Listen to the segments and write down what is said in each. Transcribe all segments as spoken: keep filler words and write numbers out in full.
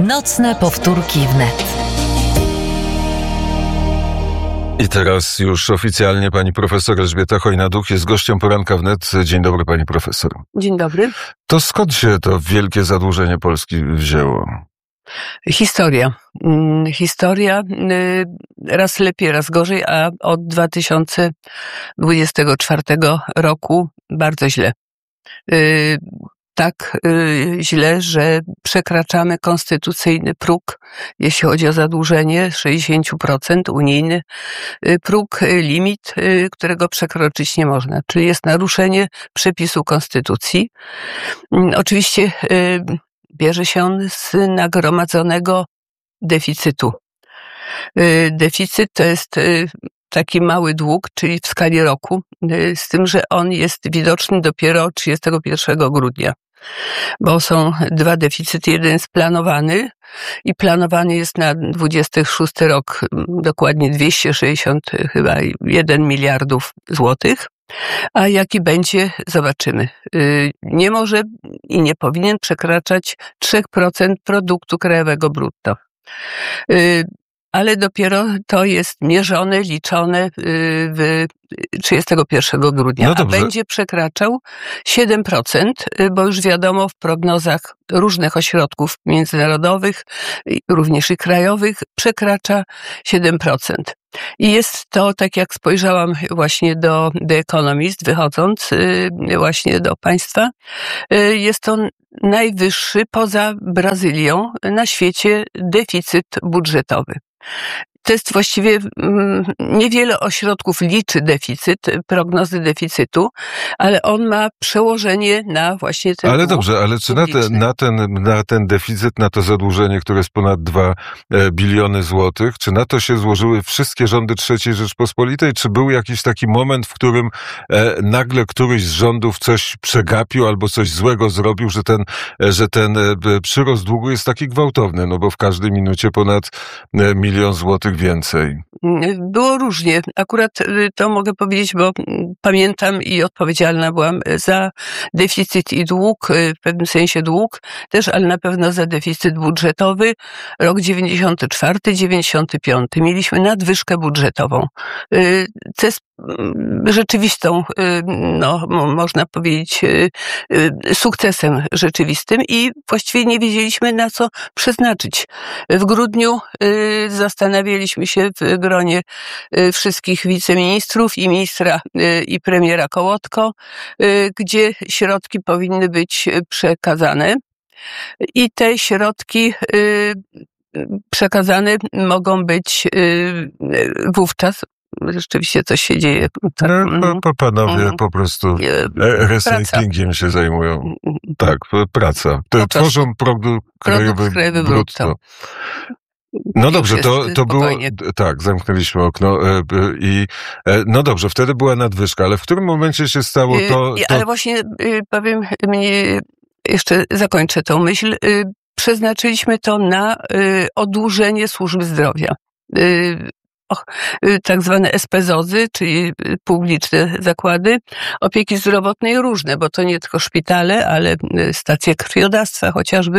Nocne powtórki wnet. I teraz już oficjalnie pani profesor Elżbieta Chojna-Duch jest gościem Poranka Wnet. Dzień dobry, pani profesor. Dzień dobry. To skąd się to wielkie zadłużenie Polski wzięło? Historia. Historia raz lepiej, raz gorzej, a od dwa tysiące dwudziestego czwartego roku bardzo źle. Tak źle, że przekraczamy konstytucyjny próg, jeśli chodzi o zadłużenie, sześćdziesiąt procent, unijny próg, limit, którego przekroczyć nie można. Czyli jest naruszenie przepisu konstytucji. Oczywiście bierze się on z nagromadzonego deficytu. Deficyt to jest taki mały dług, czyli w skali roku, z tym, że on jest widoczny dopiero trzydziestego pierwszego grudnia. Bo są dwa deficyty, jeden jest planowany i planowany jest na dwudziesty szósty rok dokładnie dwieście sześćdziesiąt chyba jeden miliardów złotych, a jaki będzie, zobaczymy. Nie może i nie powinien przekraczać trzy procent produktu krajowego brutto. Ale dopiero to jest mierzone, liczone w trzydziestego pierwszego grudnia, no a będzie przekraczał siedem procent, bo już wiadomo w prognozach różnych ośrodków międzynarodowych, również i krajowych, przekracza siedem procent. I jest to, tak jak spojrzałam właśnie do The Economist, wychodząc właśnie do państwa, jest to najwyższy poza Brazylią na świecie deficyt budżetowy. To jest właściwie niewiele ośrodków liczy deficyt, prognozy deficytu, ale on ma przełożenie na właśnie ten. Ale dobrze, ale czy na ten, na, ten, na ten deficyt, na to zadłużenie, które jest ponad dwa biliony złotych, czy na to się złożyły wszystkie rządy trzeciej Rzeczpospolitej? Czy był jakiś taki moment, w którym e, nagle któryś z rządów coś przegapił albo coś złego zrobił, że ten, że ten e, przyrost długu jest taki gwałtowny, no bo w każdej minucie ponad e, milion złotych więcej? Było różnie. Akurat to mogę powiedzieć, bo pamiętam i odpowiedzialna byłam za deficyt i dług, w pewnym sensie dług też, ale na pewno za deficyt budżetowy. Rok dziewięćdziesiąty czwarty, dziewięćdziesiąty piąty. Mieliśmy nadwyżkę budżetową. Co jest rzeczywistą, no, można powiedzieć, sukcesem rzeczywistym i właściwie nie wiedzieliśmy, na co przeznaczyć. W grudniu zastanawialiśmy się w gronie wszystkich wiceministrów i ministra i premiera Kołotko, gdzie środki powinny być przekazane. I te środki przekazane mogą być wówczas. Rzeczywiście coś się dzieje. Tak. No, po, panowie mm. po prostu recyklingiem się zajmują. Tak, praca. Te no tworzą produkt krajowy brutto. brutto. No dobrze, to, to było, tak, zamknęliśmy okno i no dobrze, wtedy była nadwyżka, ale w którym momencie się stało to... to... Ale właśnie powiem, mnie jeszcze zakończę tą myśl, przeznaczyliśmy to na oddłużenie służby zdrowia. Och, tak zwane es pe zozy, czyli publiczne zakłady opieki zdrowotnej różne, bo to nie tylko szpitale, ale stacje krwiodawstwa chociażby,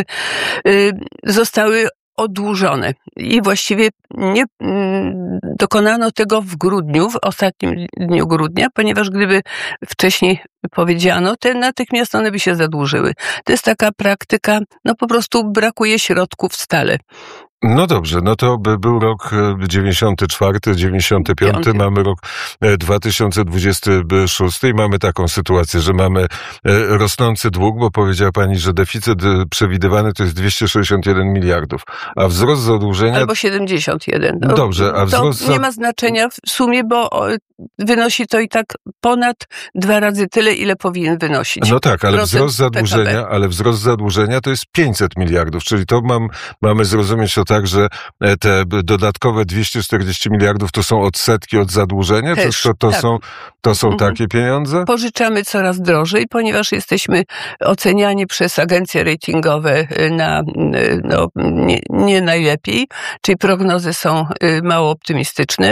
zostały oddłużone. I właściwie nie dokonano tego w grudniu, w ostatnim dniu grudnia, ponieważ gdyby wcześniej powiedziano, to natychmiast one by się zadłużyły. To jest taka praktyka, no po prostu brakuje środków stale. No dobrze, no to by był rok dziewięćdziesiąty czwarty, dziewięćdziesiąty piąty, Piąty. Mamy rok dwa tysiące dwudziesty szósty i mamy taką sytuację, że mamy rosnący dług, bo powiedziała pani, że deficyt przewidywany to jest dwieście sześćdziesiąt jeden miliardów, a wzrost zadłużenia... Albo siedemdziesiąt jeden. No, dobrze, a wzrost... To nie ma znaczenia w sumie, bo wynosi to i tak ponad dwa razy tyle, ile powinien wynosić. No tak, ale wzrost zadłużenia, ale wzrost zadłużenia to jest pięćset miliardów, czyli to mam, mamy zrozumieć to tak, że te dodatkowe dwieście czterdzieści miliardów to są odsetki od zadłużenia? Też, to to tak. są, to są mhm. takie pieniądze? Pożyczamy coraz drożej, ponieważ jesteśmy oceniani przez agencje ratingowe na no, nie, nie najlepiej, czyli prognozy są mało optymistyczne.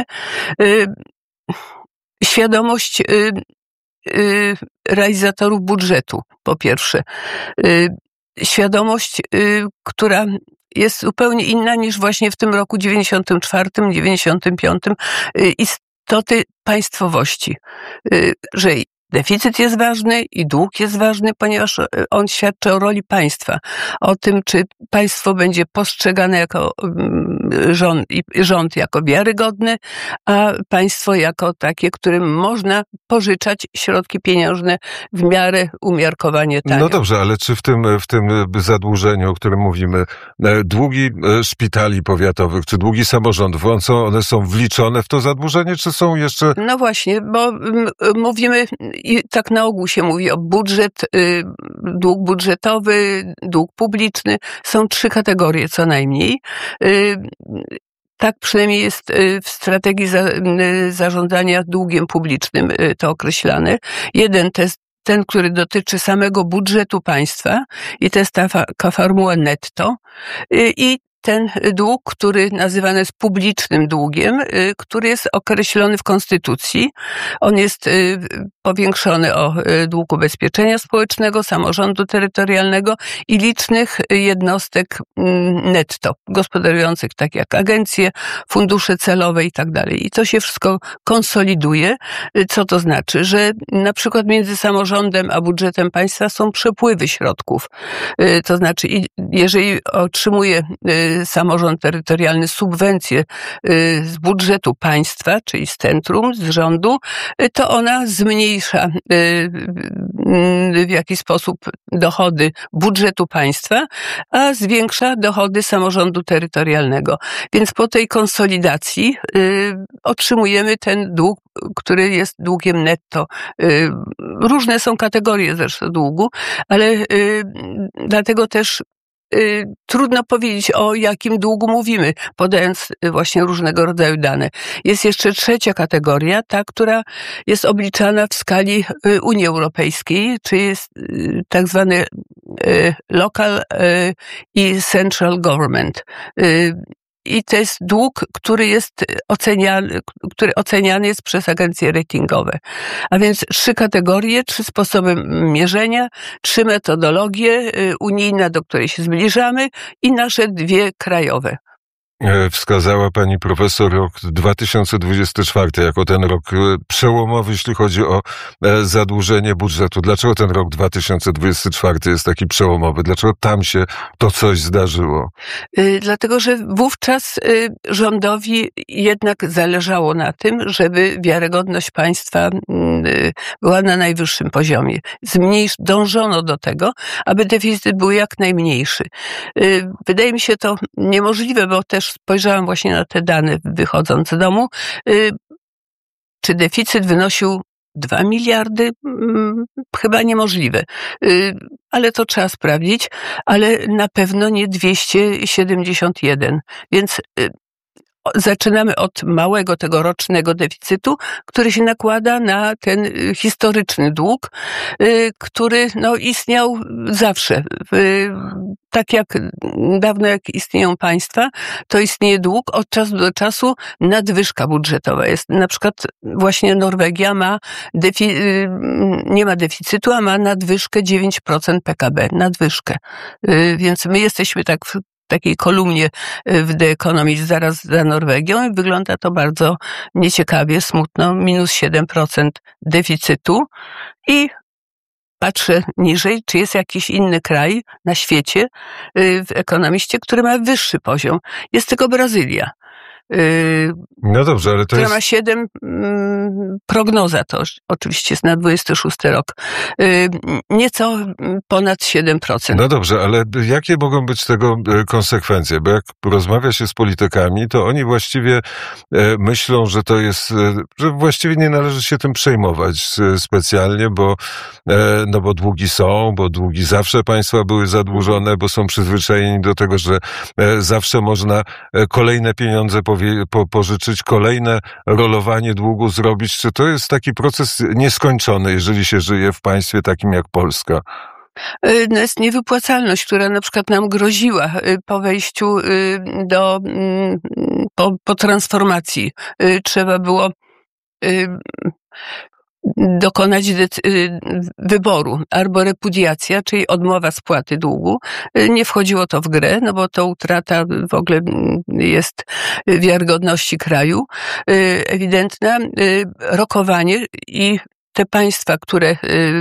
Świadomość realizatorów budżetu, po pierwsze. Świadomość, która jest zupełnie inna niż właśnie w tym roku dziewięćdziesiątym czwartym, dziewięćdziesiątym piątym istoty państwowości, że deficyt jest ważny i dług jest ważny, ponieważ on świadczy o roli państwa, o tym, czy państwo będzie postrzegane jako rząd, rząd jako wiarygodny, a państwo jako takie, którym można pożyczać środki pieniężne w miarę umiarkowanie tanio. No dobrze, ale czy w tym, w tym zadłużeniu, o którym mówimy, długi szpitali powiatowych, czy długi samorządów, one są, one są wliczone w to zadłużenie, czy są jeszcze... No właśnie, bo mówimy, i tak na ogół się mówi o budżet, dług budżetowy, dług publiczny. Są trzy kategorie co najmniej. Tak przynajmniej jest w strategii za, zarządzania długiem publicznym to określane. Jeden to jest ten, który dotyczy samego budżetu państwa i to jest ta fa- formuła netto. I ten dług, który nazywany jest publicznym długiem, który jest określony w Konstytucji. On jest powiększony o dług ubezpieczenia społecznego, samorządu terytorialnego i licznych jednostek netto, gospodarujących tak jak agencje, fundusze celowe i tak dalej. I to się wszystko konsoliduje. Co to znaczy? Że na przykład między samorządem a budżetem państwa są przepływy środków. To znaczy, jeżeli otrzymuje samorząd terytorialny subwencję z budżetu państwa, czyli z centrum, z rządu, to ona zmniejsza w jakiś sposób dochody budżetu państwa, a zwiększa dochody samorządu terytorialnego. Więc po tej konsolidacji otrzymujemy ten dług, który jest długiem netto. Różne są kategorie zresztą długu, ale dlatego też trudno powiedzieć, o jakim długu mówimy, podając właśnie różnego rodzaju dane. Jest jeszcze trzecia kategoria, ta, która jest obliczana w skali Unii Europejskiej, czyli jest tak zwany local i central government. I to jest dług, który jest oceniany, który oceniany jest przez agencje ratingowe. A więc trzy kategorie, trzy sposoby mierzenia, trzy metodologie, unijna, do której się zbliżamy i nasze dwie krajowe. Wskazała pani profesor rok dwa tysiące dwudziesty czwarty jako ten rok przełomowy, jeśli chodzi o zadłużenie budżetu. Dlaczego ten rok dwa tysiące dwudziesty czwarty jest taki przełomowy? Dlaczego tam się to coś zdarzyło? Dlatego, że wówczas rządowi jednak zależało na tym, żeby wiarygodność państwa była na najwyższym poziomie. Zmniejsz, dążono do tego, aby deficyt był jak najmniejszy. Wydaje mi się to niemożliwe, bo też spojrzałam właśnie na te dane wychodząc z domu. Czy deficyt wynosił dwa miliardy? Chyba niemożliwe. Ale to trzeba sprawdzić. Ale na pewno nie dwieście siedemdziesiąt jeden. Więc zaczynamy od małego tegorocznego deficytu, który się nakłada na ten historyczny dług, który no, istniał zawsze. Tak jak dawno jak istnieją państwa, to istnieje dług, od czasu do czasu nadwyżka budżetowa. Jest na przykład właśnie Norwegia ma defi- nie ma deficytu, a ma nadwyżkę dziewięć procent P K B. Nadwyżkę. Więc my jesteśmy tak w takiej kolumnie w The Economist zaraz za Norwegią i wygląda to bardzo nieciekawie, smutno, minus siedem procent deficytu i patrzę niżej, czy jest jakiś inny kraj na świecie w Economistie, który ma wyższy poziom. Jest tylko Brazylia. No dobrze, ale to która jest... ma siedem, prognoza to oczywiście jest na dwudziesty szósty rok, nieco ponad siedem procent. No dobrze, ale jakie mogą być tego konsekwencje? Bo jak rozmawia się z politykami, to oni właściwie myślą, że to jest, że właściwie nie należy się tym przejmować specjalnie, bo, no bo długi są, bo długi zawsze państwa były zadłużone, bo są przyzwyczajeni do tego, że zawsze można kolejne pieniądze Po, pożyczyć, kolejne rolowanie długu zrobić. Czy to jest taki proces nieskończony, jeżeli się żyje w państwie takim jak Polska? No jest niewypłacalność, która na przykład nam groziła po wejściu do, po, po transformacji. Trzeba było dokonać decy- wyboru albo repudiacja, czyli odmowa spłaty długu. Nie wchodziło to w grę, no bo to utrata w ogóle jest wiarygodności kraju ewidentna. Rokowanie i te państwa, które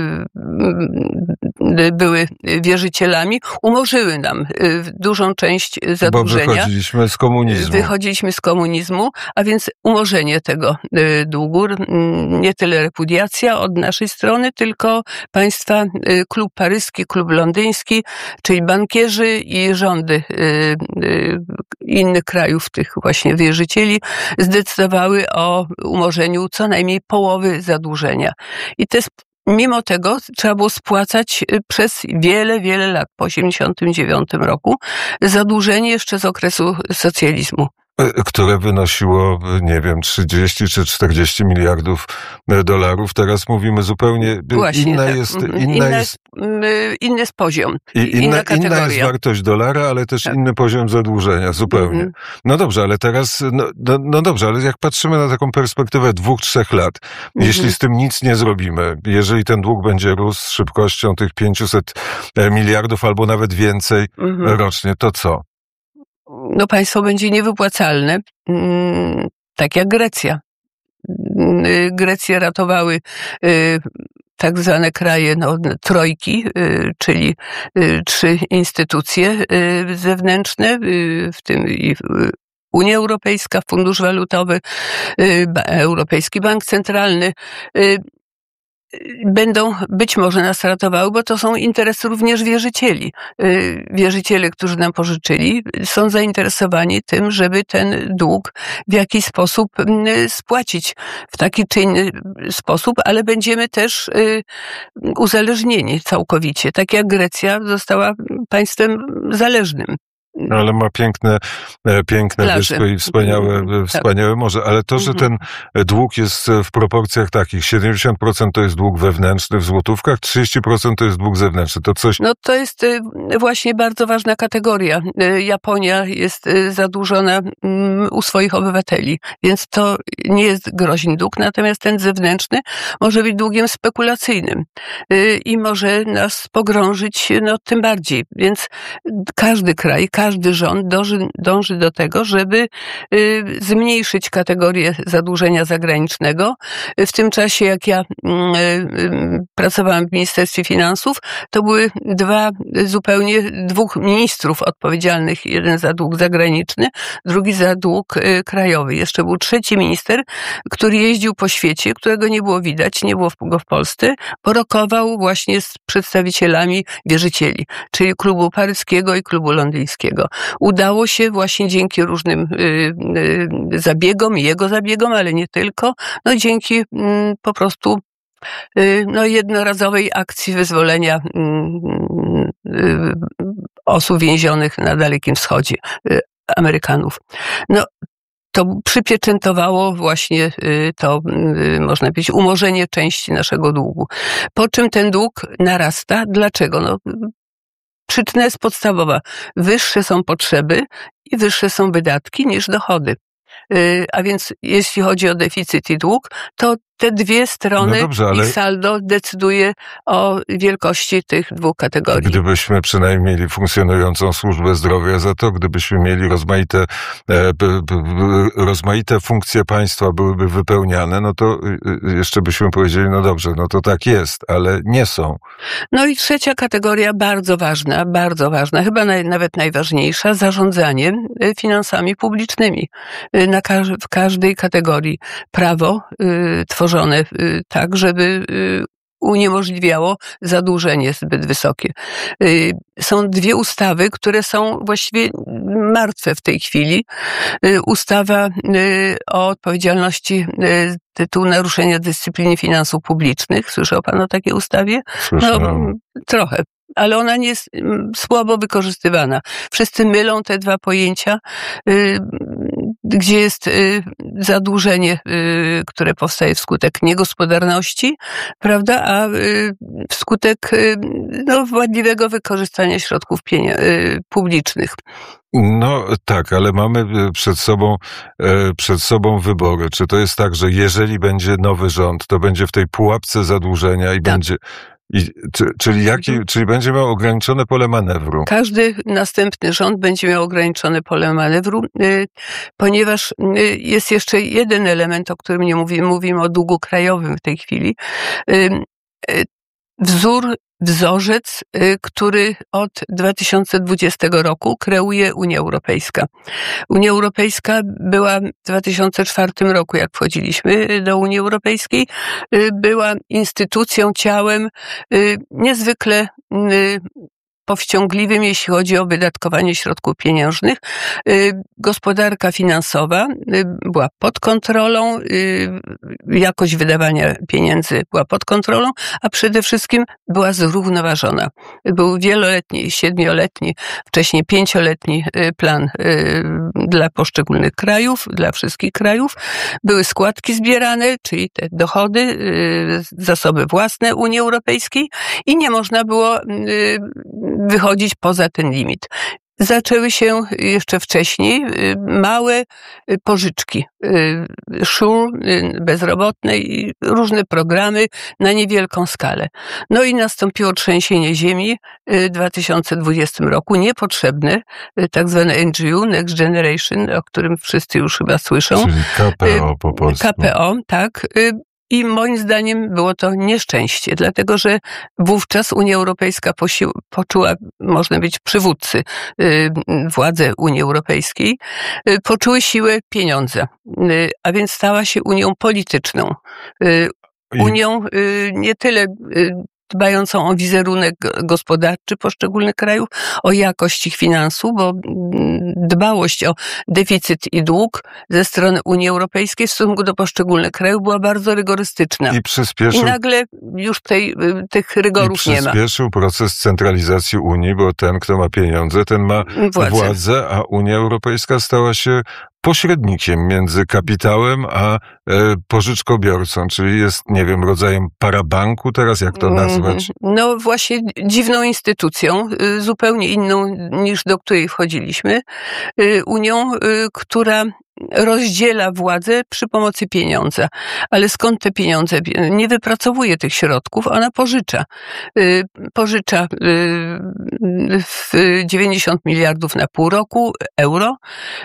były wierzycielami, umorzyły nam dużą część zadłużenia. Bo wychodziliśmy z komunizmu. Wychodziliśmy z komunizmu, a więc umorzenie tego długu, nie tyle repudiacja od naszej strony, tylko państwa, klub paryski, klub londyński, czyli bankierzy i rządy innych krajów, tych właśnie wierzycieli, zdecydowały o umorzeniu co najmniej połowy zadłużenia. I te, mimo tego trzeba było spłacać przez wiele, wiele lat, po osiemdziesiątym dziewiątym roku, zadłużenie jeszcze z okresu socjalizmu. Które wynosiło, nie wiem, trzydzieści czy czterdzieści miliardów dolarów. Teraz mówimy zupełnie, Właśnie, inna tak. jest, inna, inna jest, inny jest poziom, i inna, inna kategoria. Inna jest wartość dolara, ale też tak. inny poziom zadłużenia, zupełnie. Mhm. No dobrze, ale teraz, no, no, no dobrze, ale jak patrzymy na taką perspektywę dwóch, trzech lat, mhm. jeśli z tym nic nie zrobimy, jeżeli ten dług będzie rósł z szybkością tych pięciuset miliardów albo nawet więcej mhm. rocznie, to co? No państwo będzie niewypłacalne, tak jak Grecja. Grecję ratowały tak zwane kraje no, trojki, czyli trzy instytucje zewnętrzne, w tym i Unia Europejska, Fundusz Walutowy, Europejski Bank Centralny. Będą być może nas ratowały, bo to są interesy również wierzycieli. Wierzyciele, którzy nam pożyczyli, są zainteresowani tym, żeby ten dług w jakiś sposób spłacić w taki czy inny sposób, ale będziemy też uzależnieni całkowicie, tak jak Grecja została państwem zależnym. No, ale ma piękne, piękne wyspy i wspaniałe, mm, wspaniałe tak. morze. Ale to, że ten dług jest w proporcjach takich, siedemdziesiąt procent to jest dług wewnętrzny w złotówkach, trzydzieści procent to jest dług zewnętrzny. To coś... No to jest właśnie bardzo ważna kategoria. Japonia jest zadłużona u swoich obywateli, więc to nie jest groźny dług, natomiast ten zewnętrzny może być długiem spekulacyjnym i może nas pogrążyć no, tym bardziej. Więc każdy kraj, każdy Każdy rząd dąży, dąży do tego, żeby y, zmniejszyć kategorię zadłużenia zagranicznego. W tym czasie, jak ja y, y, pracowałam w Ministerstwie Finansów, to były dwa zupełnie, dwóch ministrów odpowiedzialnych, jeden za dług zagraniczny, drugi za dług y, krajowy. Jeszcze był trzeci minister, który jeździł po świecie, którego nie było widać, nie było go w Polsce, porokował właśnie z przedstawicielami wierzycieli, czyli klubu paryskiego i klubu londyńskiego. Udało się właśnie dzięki różnym y, y, zabiegom, jego zabiegom, ale nie tylko, no dzięki y, po prostu y, no jednorazowej akcji wyzwolenia y, y, osób więzionych na Dalekim Wschodzie, y, Amerykanów. No, to przypieczętowało właśnie to, można powiedzieć, umorzenie części naszego długu. Po czym ten dług narasta. Dlaczego? No, przyczyna jest podstawowa. Wyższe są potrzeby i wyższe są wydatki niż dochody. A więc jeśli chodzi o deficyt i dług, to te dwie strony no dobrze, ale... i saldo decyduje o wielkości tych dwóch kategorii. Gdybyśmy przynajmniej mieli funkcjonującą służbę zdrowia, za to gdybyśmy mieli rozmaite, e, b, b, rozmaite funkcje państwa byłyby wypełniane, no to jeszcze byśmy powiedzieli, no dobrze, no to tak jest, ale nie są. No i trzecia kategoria, bardzo ważna, bardzo ważna, chyba naj, nawet najważniejsza, zarządzanie finansami publicznymi. Na każ- w każdej kategorii prawo y, tworzone y, tak, żeby y, uniemożliwiało zadłużenie zbyt wysokie. Y, są dwie ustawy, które są właściwie martwe w tej chwili. Y, ustawa y, o odpowiedzialności y, tytułu naruszenia dyscypliny finansów publicznych. Słyszał pan o takiej ustawie? Słyszałem. No, trochę. Ale ona nie jest słabo wykorzystywana. Wszyscy mylą te dwa pojęcia. gdzie jest zadłużenie, które powstaje wskutek niegospodarności, prawda, a wskutek no, wadliwego wykorzystania środków pienia- publicznych. No tak, ale mamy przed sobą, przed sobą wybory. Czy to jest tak, że jeżeli będzie nowy rząd, to będzie w tej pułapce zadłużenia i tak. będzie... I, czyli, jaki, czyli będzie miał ograniczone pole manewru? Każdy następny rząd będzie miał ograniczone pole manewru, ponieważ jest jeszcze jeden element, o którym nie mówimy. Mówimy o długu krajowym w tej chwili. Wzór, wzorzec, który od dwa tysiące dwudziestego roku kreuje Unia Europejska. Unia Europejska była w dwa tysiące czwartym roku, jak wchodziliśmy do Unii Europejskiej, była instytucją, ciałem niezwykle powściągliwym, jeśli chodzi o wydatkowanie środków pieniężnych. Gospodarka finansowa była pod kontrolą, jakość wydawania pieniędzy była pod kontrolą, a przede wszystkim była zrównoważona. Był wieloletni, siedmioletni, wcześniej pięcioletni plan dla poszczególnych krajów, dla wszystkich krajów. Były składki zbierane, czyli te dochody, zasoby własne Unii Europejskiej i nie można było wychodzić poza ten limit. Zaczęły się jeszcze wcześniej małe pożyczki, szul, bezrobotne i różne programy na niewielką skalę. No i nastąpiło trzęsienie ziemi w dwa tysiące dwudziestym roku, niepotrzebne, tak zwane N G O, Next Generation, o którym wszyscy już chyba słyszą. Czyli K P O po polsku. K P O, tak. I moim zdaniem było to nieszczęście, dlatego że wówczas Unia Europejska posi- poczuła, można być przywódcy, yy, władze Unii Europejskiej, yy, poczuły siłę pieniądza, yy, a więc stała się Unią polityczną. Yy, Unią yy, nie tyle yy, dbającą o wizerunek gospodarczy poszczególnych krajów, o jakość ich finansów, bo dbałość o deficyt i dług ze strony Unii Europejskiej w stosunku do poszczególnych krajów była bardzo rygorystyczna. I przyspieszył, I nagle już tej, tych rygorów i nie ma. przyspieszył proces centralizacji Unii, bo ten, kto ma pieniądze, ten ma władzę, władzę a Unia Europejska stała się pośrednikiem między kapitałem a e, pożyczkobiorcą, czyli jest, nie wiem, rodzajem parabanku teraz, jak to nazwać? No właśnie dziwną instytucją, zupełnie inną niż do której wchodziliśmy. Unią, która rozdziela władzę przy pomocy pieniądza. Ale skąd te pieniądze? Nie wypracowuje tych środków, ona pożycza. Pożycza w dziewięćdziesiąt miliardów na pół roku euro.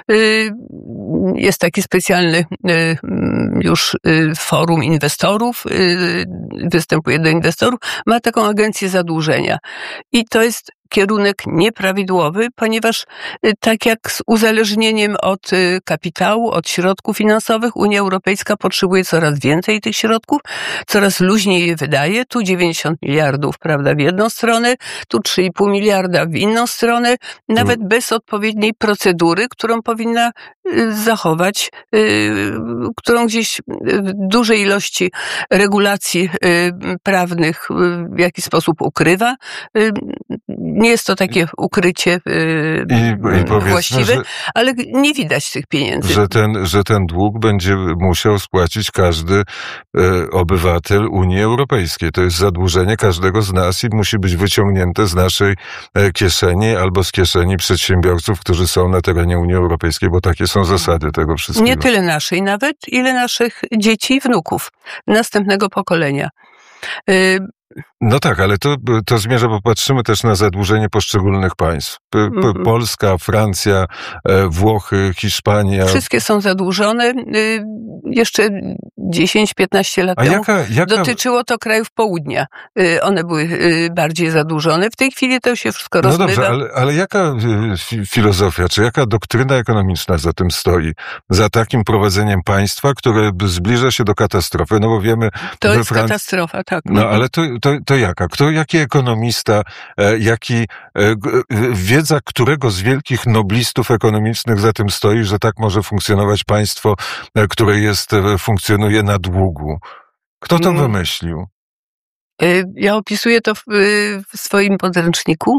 Jest taki specjalny już forum inwestorów, występuje do inwestorów, ma taką agencję zadłużenia. I to jest kierunek nieprawidłowy, ponieważ tak jak z uzależnieniem od kapitału, od środków finansowych, Unia Europejska potrzebuje coraz więcej tych środków, coraz luźniej je wydaje. Tu dziewięćdziesiąt miliardów, prawda, w jedną stronę, tu trzy i pół miliarda w inną stronę, nawet bez odpowiedniej procedury, którą powinna zachować, którą gdzieś w dużej ilości regulacji prawnych w jakiś sposób ukrywa. Nie jest to takie ukrycie I, i właściwe, że, ale nie widać tych pieniędzy. Że ten, że ten dług będzie musiał spłacić każdy e, obywatel Unii Europejskiej. To jest zadłużenie każdego z nas i musi być wyciągnięte z naszej e, kieszeni albo z kieszeni przedsiębiorców, którzy są na terenie Unii Europejskiej, bo takie są zasady tego wszystkiego. Nie tyle naszej nawet, ile naszych dzieci i wnuków, następnego pokolenia. Y- No tak, ale to, to zmierza, bo patrzymy też na zadłużenie poszczególnych państw. P- P- Polska, Francja, Włochy, Hiszpania. Wszystkie są zadłużone. Jeszcze dziesięć piętnaście lat A temu jaka, jaka... dotyczyło to krajów południa. One były bardziej zadłużone. W tej chwili to się wszystko rozmywa. No dobrze, ale, ale jaka filozofia, czy jaka doktryna ekonomiczna za tym stoi? Za takim prowadzeniem państwa, które zbliża się do katastrofy? No bo wiemy... To jest Fran... katastrofa, tak. No ale to, to, to jaka? Kto, jaki ekonomista, jaki, wiedza którego z wielkich noblistów ekonomicznych za tym stoi, że tak może funkcjonować państwo, które jest, funkcjonuje na długu? Kto to hmm. wymyślił? Ja opisuję to w, w swoim podręczniku.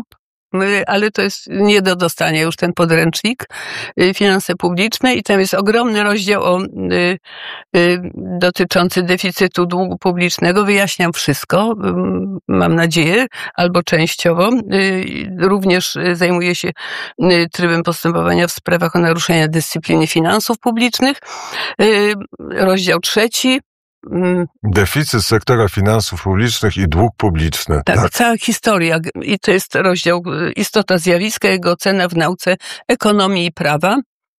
ale to jest nie do dostania już ten podręcznik, finanse publiczne, i tam jest ogromny rozdział o, y, y, dotyczący deficytu długu publicznego. Wyjaśniam wszystko, mam nadzieję, albo częściowo. Y, również zajmuję się y, trybem postępowania w sprawach o naruszenia dyscypliny finansów publicznych. Y, rozdział trzeci. Deficyt sektora finansów publicznych i dług publiczny. Tak, tak, cała historia. I to jest rozdział Istota zjawiska, jego ocena w nauce ekonomii i prawa.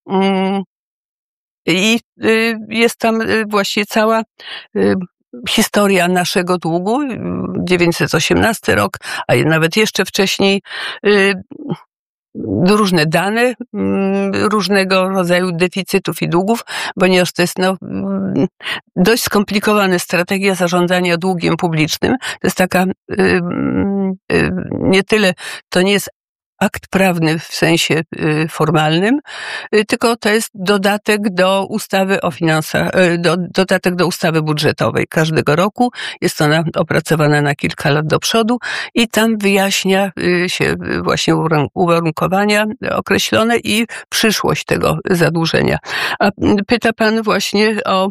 I jest tam właściwie cała historia naszego długu, dziewięćset osiemnasty rok, a nawet jeszcze wcześniej, różne dane różnego rodzaju deficytów i długów, ponieważ to jest no, dość skomplikowana strategia zarządzania długiem publicznym. To jest taka, nie tyle, to nie jest akt prawny w sensie formalnym, tylko to jest dodatek do ustawy o finansach, do, dodatek do ustawy budżetowej. Każdego roku jest ona opracowana na kilka lat do przodu i tam wyjaśnia się właśnie uwarunkowania określone i przyszłość tego zadłużenia. A pyta pan właśnie o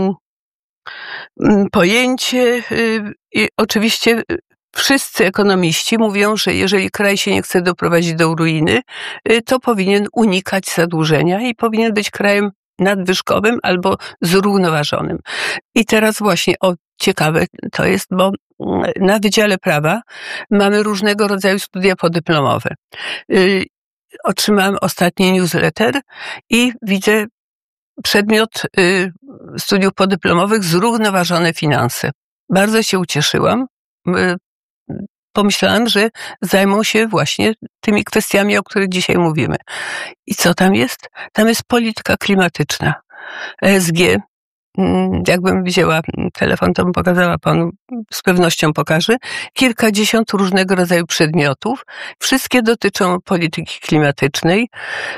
mm, pojęcie i oczywiście wszyscy ekonomiści mówią, że jeżeli kraj się nie chce doprowadzić do ruiny, to powinien unikać zadłużenia i powinien być krajem nadwyżkowym albo zrównoważonym. I teraz właśnie, o ciekawe to jest, bo na Wydziale Prawa mamy różnego rodzaju studia podyplomowe. Otrzymałam ostatni newsletter i widzę przedmiot studiów podyplomowych zrównoważone finanse. Bardzo się ucieszyłam. Pomyślałam, że zajmą się właśnie tymi kwestiami, o których dzisiaj mówimy. I co tam jest? Tam jest polityka klimatyczna. E S G, jakbym wzięła telefon, to bym pokazała panu, z pewnością pokażę, kilkadziesiąt różnego rodzaju przedmiotów. Wszystkie dotyczą polityki klimatycznej.